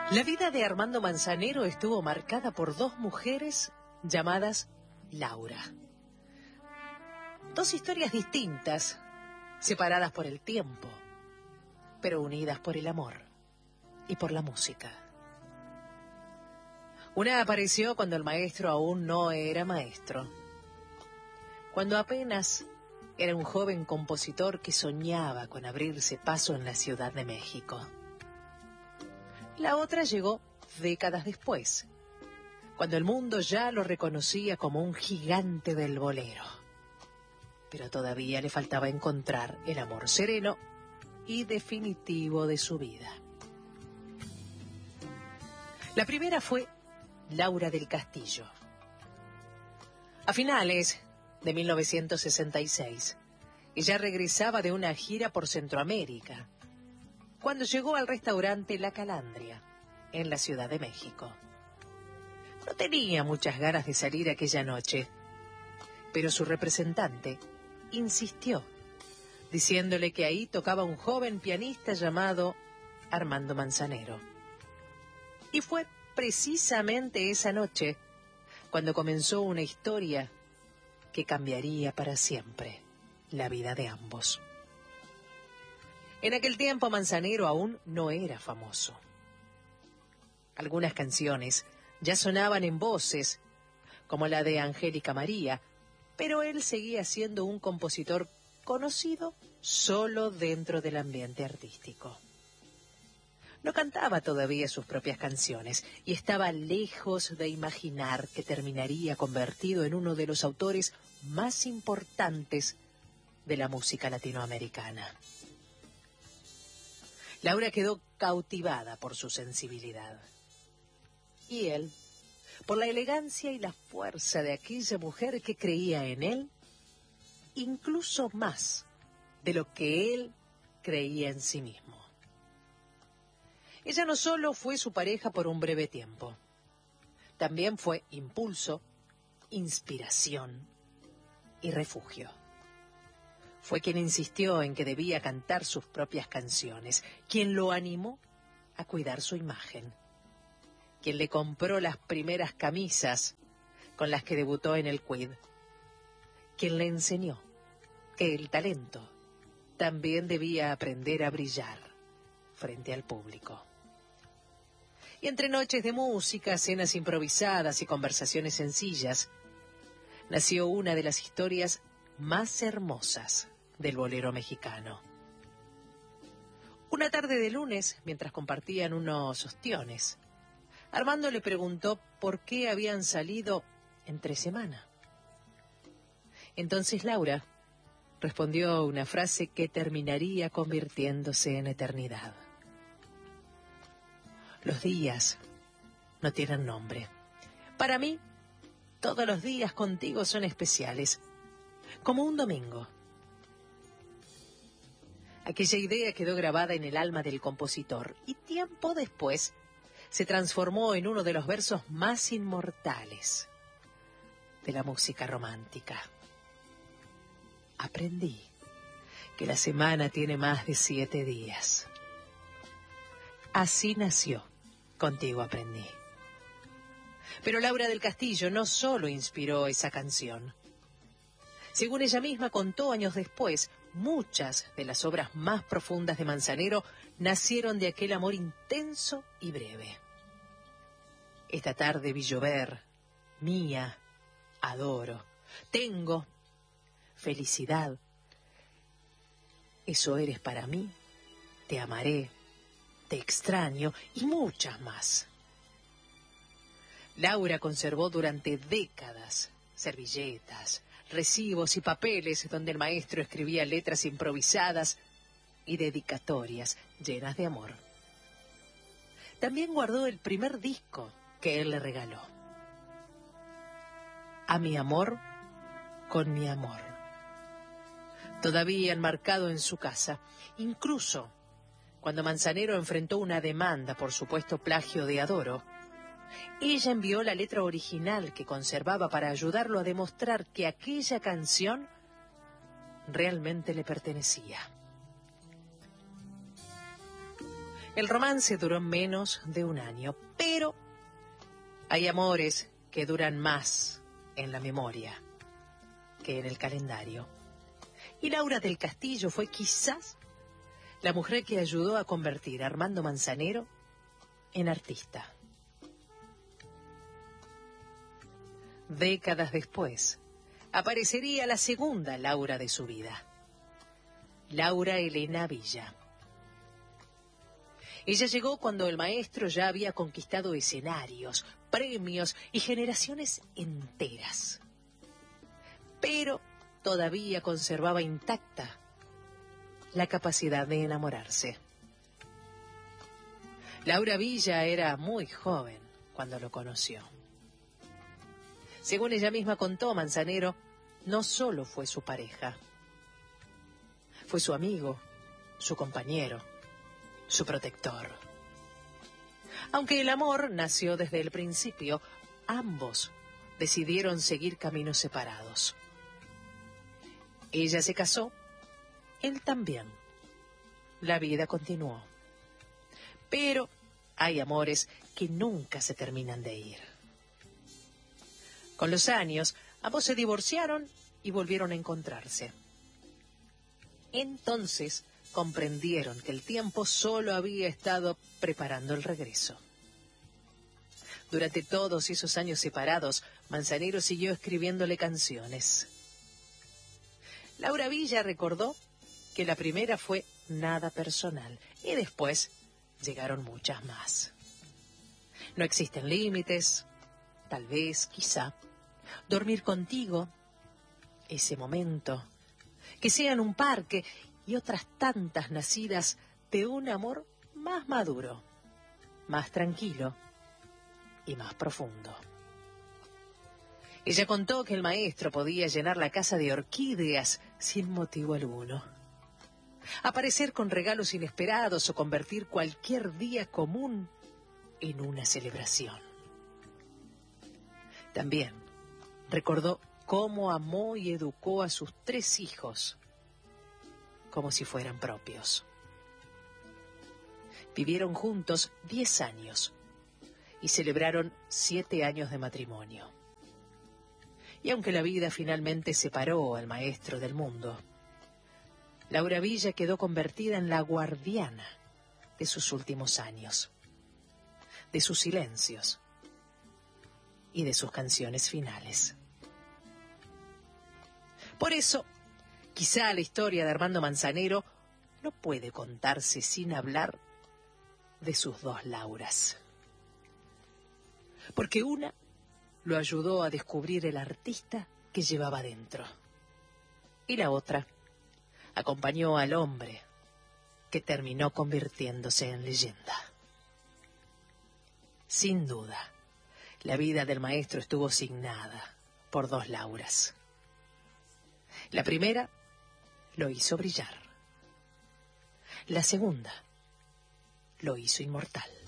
La vida de Armando Manzanero estuvo marcada por dos mujeres llamadas Laura. Dos historias distintas, separadas por el tiempo, pero unidas por el amor y por la música. Una apareció cuando el maestro aún no era maestro, cuando apenas era un joven compositor que soñaba con abrirse paso en la Ciudad de México. La otra llegó décadas después, cuando el mundo ya lo reconocía como un gigante del bolero. Pero todavía le faltaba encontrar el amor sereno y definitivo de su vida. La primera fue Laura del Castillo. A finales de 1966, ella regresaba de una gira por Centroamérica, cuando llegó al restaurante La Calandria, en la Ciudad de México. No tenía muchas ganas de salir aquella noche, pero su representante insistió, diciéndole que ahí tocaba un joven pianista llamado Armando Manzanero. Y fue precisamente esa noche cuando comenzó una historia que cambiaría para siempre la vida de ambos. En aquel tiempo Manzanero aún no era famoso. Algunas canciones ya sonaban en voces, como la de Angélica María, pero él seguía siendo un compositor conocido solo dentro del ambiente artístico. No cantaba todavía sus propias canciones y estaba lejos de imaginar que terminaría convertido en uno de los autores más importantes de la música latinoamericana. Laura quedó cautivada por su sensibilidad. Y él, por la elegancia y la fuerza de aquella mujer que creía en él, incluso más de lo que él creía en sí mismo. Ella no solo fue su pareja por un breve tiempo, también fue impulso, inspiración y refugio. Fue quien insistió en que debía cantar sus propias canciones, quien lo animó a cuidar su imagen, quien le compró las primeras camisas con las que debutó en el Quid, quien le enseñó que el talento también debía aprender a brillar frente al público. Y entre noches de música, cenas improvisadas y conversaciones sencillas, nació una de las historias más hermosas del bolero mexicano. Una tarde de lunes, mientras compartían unos ostiones, Armando le preguntó por qué habían salido entre semana. Entonces Laura respondió una frase que terminaría convirtiéndose en eternidad. Los días no tienen nombre. Para mí, todos los días contigo son especiales, como un domingo. Aquella idea quedó grabada en el alma del compositor y tiempo después se transformó en uno de los versos más inmortales de la música romántica. Aprendí que la semana tiene más de 7 días. Así nació Contigo aprendí. Pero Laura del Castillo no solo inspiró esa canción. Según ella misma contó años después, muchas de las obras más profundas de Manzanero nacieron de aquel amor intenso y breve. Esta tarde vi llover, mía, adoro, tengo, felicidad, eso eres para mí, te amaré, te extraño y muchas más. Laura conservó durante décadas servilletas, recibos y papeles donde el maestro escribía letras improvisadas y dedicatorias llenas de amor. También guardó el primer disco que él le regaló. A mi amor con mi amor. Todavía enmarcado en su casa, incluso cuando Manzanero enfrentó una demanda por supuesto plagio de Adoro, ella envió la letra original que conservaba para ayudarlo a demostrar que aquella canción realmente le pertenecía. El romance duró menos de un año, pero hay amores que duran más en la memoria que en el calendario. Y Laura del Castillo fue quizás la mujer que ayudó a convertir a Armando Manzanero en artista. Décadas después, aparecería la segunda Laura de su vida, Laura Elena Villa. Ella llegó cuando el maestro ya había conquistado escenarios, premios y generaciones enteras. Pero todavía conservaba intacta la capacidad de enamorarse. Laura Villa era muy joven cuando lo conoció. Según ella misma contó, Manzanero no solo fue su pareja, fue su amigo, su compañero, su protector. Aunque el amor nació desde el principio, ambos decidieron seguir caminos separados. Ella se casó, él también. La vida continuó. Pero hay amores que nunca se terminan de ir. Con los años, ambos se divorciaron y volvieron a encontrarse. Entonces comprendieron que el tiempo solo había estado preparando el regreso. Durante todos esos años separados, Manzanero siguió escribiéndole canciones. Laura Villa recordó que la primera fue nada personal y después llegaron muchas más. No existen límites, tal vez, quizá, dormir contigo, ese momento, que sea en un parque y otras tantas nacidas de un amor más maduro, más tranquilo y más profundo. Ella contó que el maestro podía llenar la casa de orquídeas sin motivo alguno, aparecer con regalos inesperados o convertir cualquier día común en una celebración. También recordó cómo amó y educó a sus 3 hijos como si fueran propios. Vivieron juntos 10 años y celebraron 7 años de matrimonio. Y aunque la vida finalmente separó al maestro del mundo, Laura Villa quedó convertida en la guardiana de sus últimos años, de sus silencios y de sus canciones finales. Por eso, quizá la historia de Armando Manzanero no puede contarse sin hablar de sus 2 Lauras. Porque una lo ayudó a descubrir el artista que llevaba dentro. Y la otra acompañó al hombre que terminó convirtiéndose en leyenda. Sin duda, la vida del maestro estuvo signada por 2 Lauras. La primera lo hizo brillar. La segunda lo hizo inmortal.